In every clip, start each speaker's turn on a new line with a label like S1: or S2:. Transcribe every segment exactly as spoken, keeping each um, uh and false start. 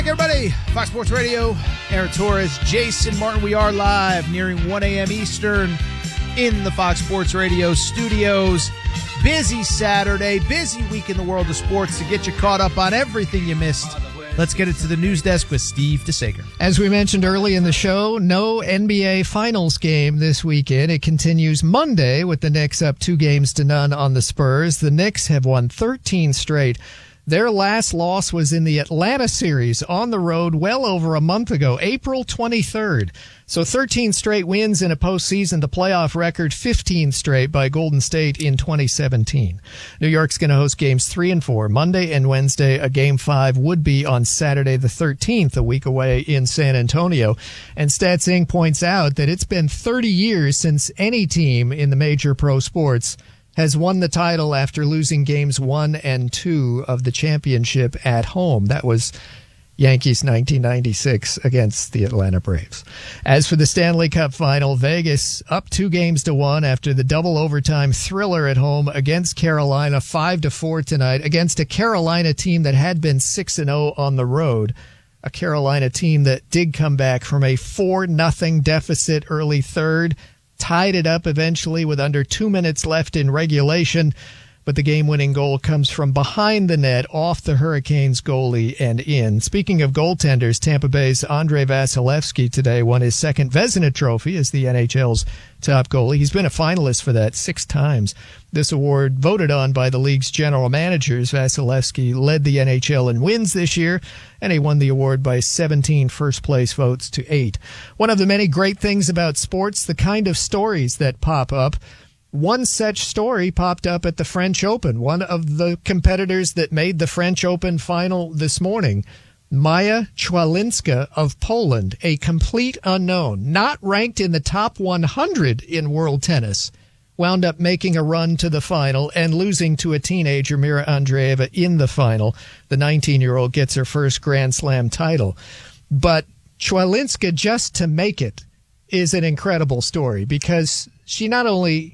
S1: Everybody, Fox Sports Radio, Aaron Torres, Jason Martin. We are live nearing one a.m. Eastern in the Fox Sports Radio studios. Busy Saturday, busy week in the world of sports to get you caught up on everything you missed. Let's get it to the news desk with Steve DeSager.
S2: As we mentioned early in the show, no N B A Finals game this weekend. It continues Monday with the Knicks up two games to none on the Spurs. The Knicks have won thirteen straight. Their last loss was in the Atlanta series on the road well over a month ago, April twenty-third. So thirteen straight wins in a postseason, the playoff record fifteen straight by Golden State in twenty seventeen. New York's going to host games three and four, Monday and Wednesday. A game five would be on Saturday the thirteenth, a week away in San Antonio. And StatsInc points out that it's been thirty years since any team in the major pro sports has won the title after losing games one and two of the championship at home. That was Yankees nineteen ninety-six against the Atlanta Braves. As for the Stanley Cup final, Vegas up two games to one after the double overtime thriller at home against Carolina, five to four tonight against a Carolina team that had been six and oh on the road. A Carolina team that did come back from a four nothing deficit early third, tied it up eventually with under two minutes left in regulation, but the game-winning goal comes from behind the net, off the Hurricanes goalie and in. Speaking of goaltenders, Tampa Bay's Andrei Vasilevsky today won his second Vezina Trophy as the N H L's top goalie. He's been a finalist for that six times. This award, voted on by the league's general managers, Vasilevsky led the N H L in wins this year, and he won the award by seventeen first-place votes to eight. One of the many great things about sports, the kind of stories that pop up. One such story popped up at the French Open. One of the competitors that made the French Open final this morning, Maja Chwalinska of Poland, a complete unknown, not ranked in the top one hundred in world tennis, wound up making a run to the final and losing to a teenager, Mira Andreeva, in the final. The nineteen-year-old gets her first Grand Slam title. But Chwalinska, just to make it, is an incredible story because she not only...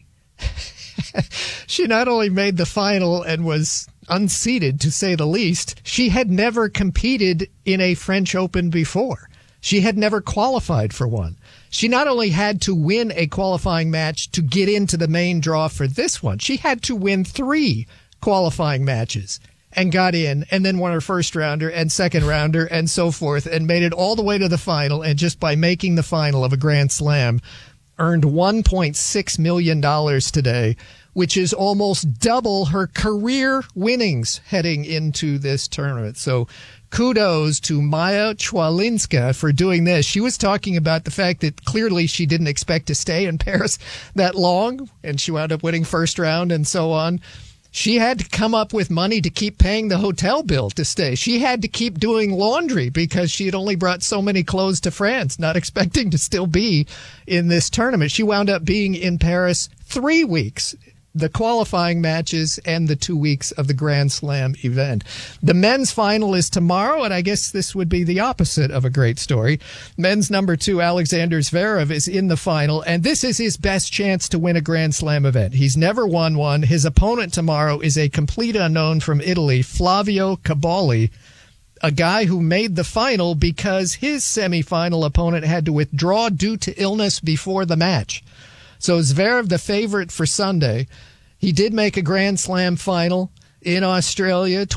S2: she not only made the final and was unseeded, to say the least, she had never competed in a French Open before. She had never qualified for one. She not only had to win a qualifying match to get into the main draw for this one, she had to win three qualifying matches and got in, and then won her first rounder and second rounder and so forth, and made it all the way to the final, and just by making the final of a Grand Slam, earned one point six million dollars today, which is almost double her career winnings heading into this tournament. So kudos to Maja Chwalinska for doing this. She was talking about the fact that clearly she didn't expect to stay in Paris that long, and she wound up winning first round and so on. She had to come up with money to keep paying the hotel bill to stay. She had to keep doing laundry because she had only brought so many clothes to France, not expecting to still be in this tournament. She wound up being in Paris three weeks, the qualifying matches and the two weeks of the Grand Slam event. The men's final is tomorrow, and I guess this would be the opposite of a great story. Men's number two, Alexander Zverev, is in the final, and this is his best chance to win a Grand Slam event. He's never won one. His opponent tomorrow is a complete unknown from Italy, Flavio Caballi, a guy who made the final because his semifinal opponent had to withdraw due to illness before the match. So Zverev, the favorite for Sunday, he did make a Grand Slam final in Australia.